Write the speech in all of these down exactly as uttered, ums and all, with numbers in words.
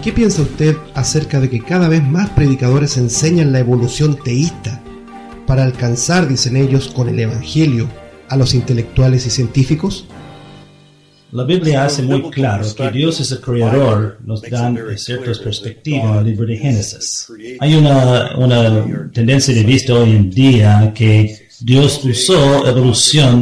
¿Qué piensa usted acerca de que cada vez más predicadores enseñan la evolución teísta para alcanzar, dicen ellos, con el Evangelio a los intelectuales y científicos? La Biblia hace muy claro que Dios es el creador, nos dan ciertas perspectivas en el libro de Génesis. Hay una, una tendencia de vista hoy en día que Dios usó evolución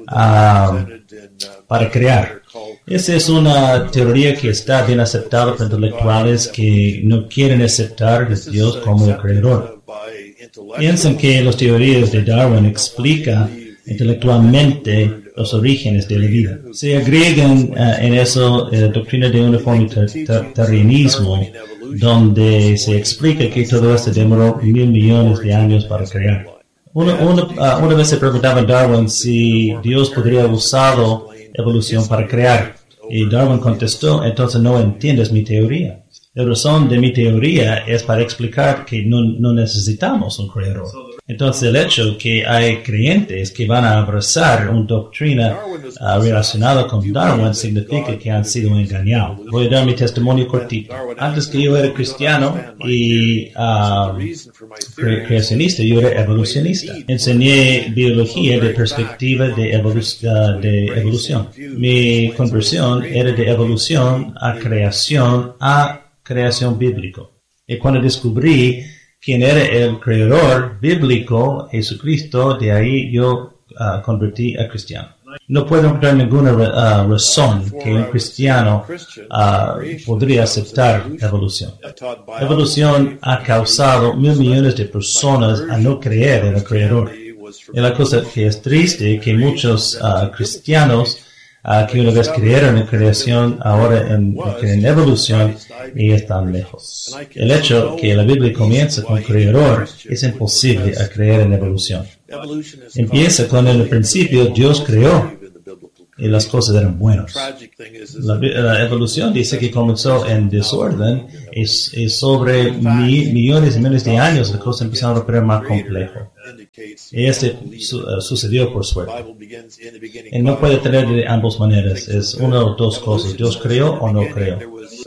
uh, para crear. Esa es una teoría que está bien aceptada por intelectuales que no quieren aceptar a Dios como el creador. Piensan que las teorías de Darwin explican intelectualmente los orígenes de la vida. Se agregan uh, en eso la uh, doctrina de uniformitarianismo, donde se explica que todo esto demoró mil millones de años para crear. Una, una, uh, una vez se preguntaba a Darwin si Dios podría haber usado evolución para crear, y Darwin contestó: entonces no entiendes mi teoría. La razón de mi teoría es para explicar que no, no necesitamos un creador. Entonces el hecho que hay creyentes que van a abrazar una doctrina uh, relacionada con Darwin significa que han sido engañados. Voy a dar mi testimonio cortito. Antes que yo era cristiano y uh, cre- creacionista, yo era evolucionista. Enseñé biología de perspectiva de, evolu- uh, de evolución. Mi conversión era de evolución a creación a creación bíblico. Y cuando descubrí quién era el creador bíblico, Jesucristo, de ahí yo uh, convertí a cristiano. No puedo encontrar ninguna uh, razón que un cristiano uh, podría aceptar evolución. Evolución ha causado mil millones de personas a no creer en el creador. Y la cosa que es triste que muchos uh, cristianos Uh, que una vez creyeron en creación, ahora en, en evolución, y están lejos. El hecho que la Biblia comienza con creador es imposible a creer en evolución. Empieza con el principio, Dios creó, y las cosas eran buenas. La, la evolución dice que comenzó en desorden, y, y sobre mi, millones y millones de años las cosas empezaron a operar más complejo. Y este su, uh, sucedió por suerte. Y no puede tener de ambas maneras. Es una o dos cosas. Dios creó o no creó.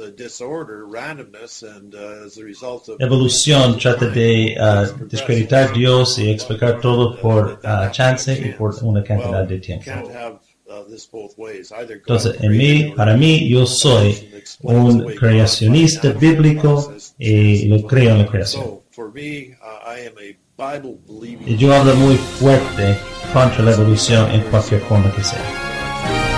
Evolución trata de uh, descreditar a Dios y explicar todo por uh, chance y por una cantidad de tiempo. Entonces, en mí, para mí, yo soy un creacionista bíblico y lo creo en la creación. Y yo hablo muy fuerte contra la evolución en cualquier forma que sea.